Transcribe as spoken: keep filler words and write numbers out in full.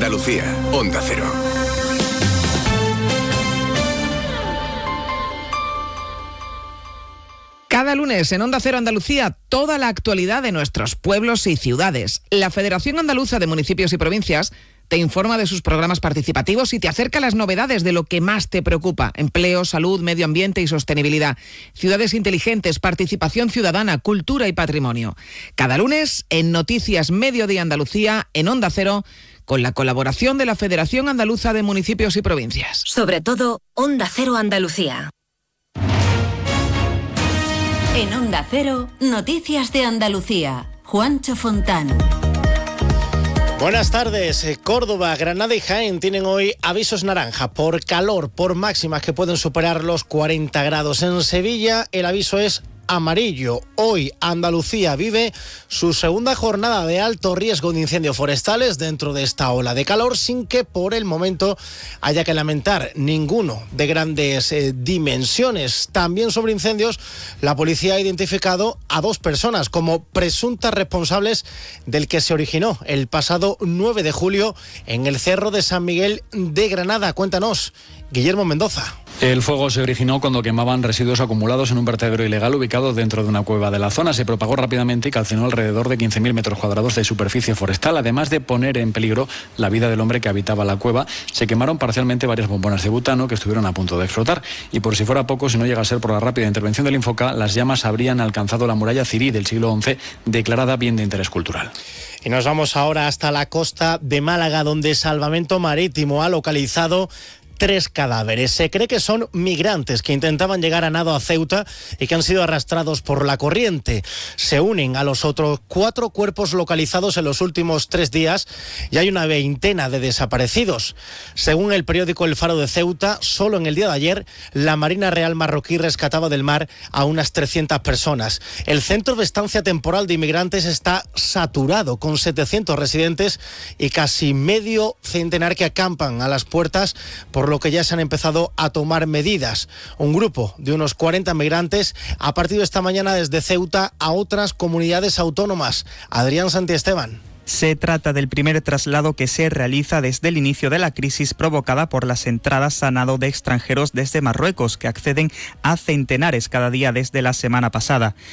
Andalucía, Onda Cero. Cada lunes en Onda Cero Andalucía, toda la actualidad de nuestros pueblos y ciudades. La Federación Andaluza de Municipios y Provincias te informa de sus programas participativos y te acerca las novedades de lo que más te preocupa: empleo, salud, medio ambiente y sostenibilidad, ciudades inteligentes, participación ciudadana, cultura y patrimonio. Cada lunes en Noticias Mediodía Andalucía, en Onda Cero, con la colaboración de la Federación Andaluza de Municipios y Provincias. Sobre todo, Onda Cero Andalucía. En Onda Cero, Noticias de Andalucía. Juancho Fontán. Buenas tardes. Córdoba, Granada y Jaén tienen hoy avisos naranja por calor, por máximas que pueden superar los cuarenta grados. En Sevilla el aviso es amarillo. Hoy Andalucía vive su segunda jornada de alto riesgo de incendios forestales dentro de esta ola de calor, sin que por el momento haya que lamentar ninguno de grandes eh, dimensiones. También sobre incendios, la policía ha identificado a dos personas como presuntas responsables del que se originó el pasado nueve de julio en el Cerro de San Miguel de Granada. Cuéntanos, Guillermo Mendoza. El fuego se originó cuando quemaban residuos acumulados en un vertedero ilegal ubicado dentro de una cueva de la zona. Se propagó rápidamente y calcinó alrededor de quince mil metros cuadrados de superficie forestal. Además de poner en peligro la vida del hombre que habitaba la cueva, se quemaron parcialmente varias bombonas de butano que estuvieron a punto de explotar. Y por si fuera poco, si no llega a ser por la rápida intervención del Infoca, las llamas habrían alcanzado la muralla cirí del siglo once, declarada bien de interés cultural. Y nos vamos ahora hasta la costa de Málaga, donde Salvamento Marítimo ha localizado tres cadáveres. Se cree que son migrantes que intentaban llegar a nado a Ceuta y que han sido arrastrados por la corriente. Se unen a los otros cuatro cuerpos localizados en los últimos tres días y hay una veintena de desaparecidos. Según el periódico El Faro de Ceuta, solo en el día de ayer la Marina Real marroquí rescataba del mar a unas trescientas personas. El centro de estancia temporal de inmigrantes está saturado con setecientos residentes y casi medio centenar que acampan a las puertas, por lo que ya se han empezado a tomar medidas. Un grupo de unos cuarenta migrantes ha partido esta mañana desde Ceuta a otras comunidades autónomas. Adrián Santiesteban. Se trata del primer traslado que se realiza desde el inicio de la crisis provocada por las entradas a nado de extranjeros desde Marruecos, que acceden a centenares cada día desde la semana pasada.